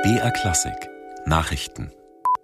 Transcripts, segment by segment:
BR Klassik Nachrichten.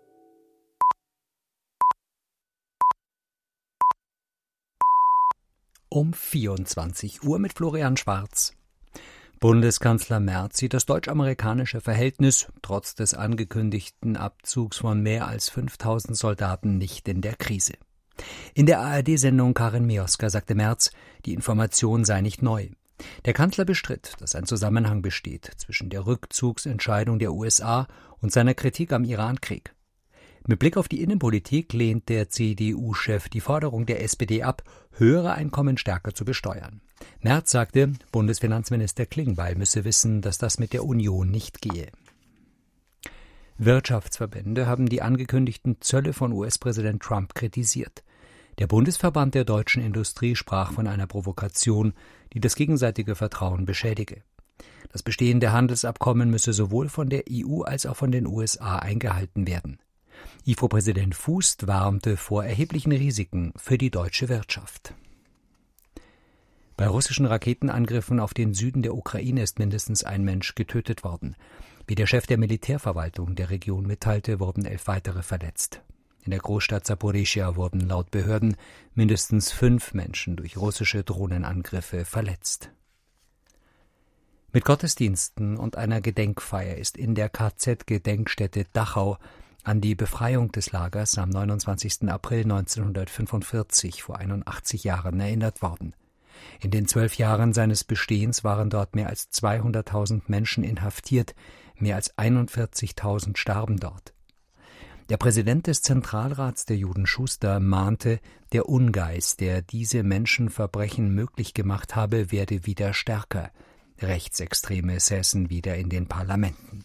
Um 24 Uhr mit Florian Schwarz. Bundeskanzler Merz sieht das deutsch-amerikanische Verhältnis trotz des angekündigten Abzugs von mehr als 5000 Soldaten nicht in der Krise. In der ARD-Sendung Karin Mioska sagte Merz, die Information sei nicht neu. Der Kanzler bestritt, dass ein Zusammenhang besteht zwischen der Rückzugsentscheidung der USA und seiner Kritik am Iran-Krieg. Mit Blick auf die Innenpolitik lehnt der CDU-Chef die Forderung der SPD ab, höhere Einkommen stärker zu besteuern. Merz sagte, Bundesfinanzminister Klingbeil müsse wissen, dass das mit der Union nicht gehe. Wirtschaftsverbände haben die angekündigten Zölle von US-Präsident Trump kritisiert. Der Bundesverband der deutschen Industrie sprach von einer Provokation, die das gegenseitige Vertrauen beschädige. Das bestehende Handelsabkommen müsse sowohl von der EU als auch von den USA eingehalten werden. IFO-Präsident Fußt warnte vor erheblichen Risiken für die deutsche Wirtschaft. Bei russischen Raketenangriffen auf den Süden der Ukraine ist mindestens ein Mensch getötet worden. Wie der Chef der Militärverwaltung der Region mitteilte, wurden 11 weitere verletzt. In der Großstadt Saporischschja wurden laut Behörden mindestens 5 Menschen durch russische Drohnenangriffe verletzt. Mit Gottesdiensten und einer Gedenkfeier ist in der KZ-Gedenkstätte Dachau an die Befreiung des Lagers am 29. April 1945 vor 81 Jahren erinnert worden. In den 12 Jahren seines Bestehens waren dort mehr als 200.000 Menschen inhaftiert, mehr als 41.000 starben dort. Der Präsident des Zentralrats der Juden, Schuster, mahnte, der Ungeist, der diese Menschenverbrechen möglich gemacht habe, werde wieder stärker. Rechtsextreme säßen wieder in den Parlamenten.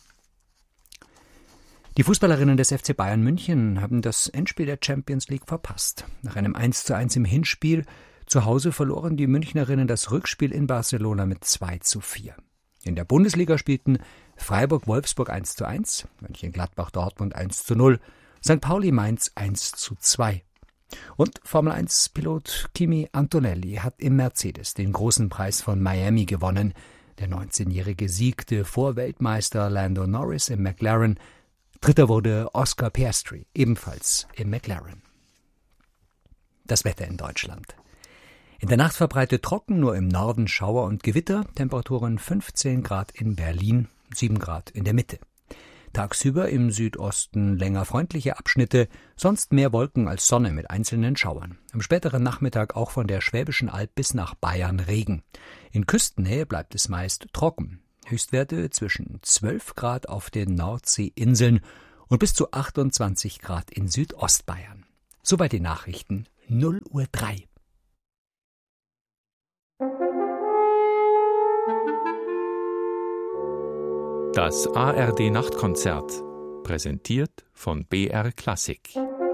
Die Fußballerinnen des FC Bayern München haben das Endspiel der Champions League verpasst. Nach einem 1:1 im Hinspiel zu Hause verloren die Münchnerinnen das Rückspiel in Barcelona mit 2:4. In der Bundesliga spielten Freiburg-Wolfsburg 1:1, Mönchengladbach-Dortmund 1:0, St. Pauli-Mainz 1:2. Und Formel-1-Pilot Kimi Antonelli hat im Mercedes den großen Preis von Miami gewonnen. Der 19-Jährige siegte vor Weltmeister Lando Norris im McLaren. Dritter wurde Oscar Piastri, ebenfalls im McLaren. Das Wetter in Deutschland. In der Nacht verbreitet trocken, nur im Norden Schauer und Gewitter, Temperaturen 15 Grad in Berlin, 7 Grad in der Mitte. Tagsüber im Südosten länger freundliche Abschnitte, sonst mehr Wolken als Sonne mit einzelnen Schauern. Am späteren Nachmittag auch von der Schwäbischen Alb bis nach Bayern Regen. In Küstennähe bleibt es meist trocken. Höchstwerte zwischen 12 Grad auf den Nordseeinseln und bis zu 28 Grad in Südostbayern. Soweit die Nachrichten, 0:03 Uhr. Das ARD-Nachtkonzert, präsentiert von BR Klassik.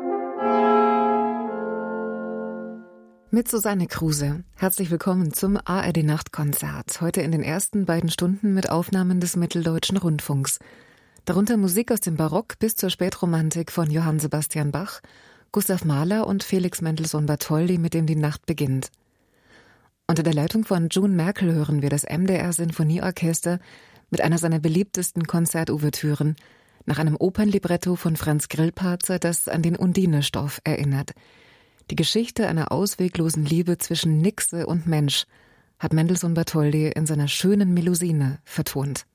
Mit Susanne Kruse. Herzlich willkommen zum ARD-Nachtkonzert. Heute in den ersten beiden Stunden mit Aufnahmen des Mitteldeutschen Rundfunks. Darunter Musik aus dem Barock bis zur Spätromantik von Johann Sebastian Bach, Gustav Mahler und Felix Mendelssohn Bartholdy, mit dem die Nacht beginnt. Unter der Leitung von June Merkel hören wir das MDR-Sinfonieorchester mit einer seiner beliebtesten Konzertouvertüren, nach einem Opernlibretto von Franz Grillparzer, das an den Undine-Stoff erinnert. Die Geschichte einer ausweglosen Liebe zwischen Nixe und Mensch hat Mendelssohn Bartholdy in seiner schönen Melusine vertont.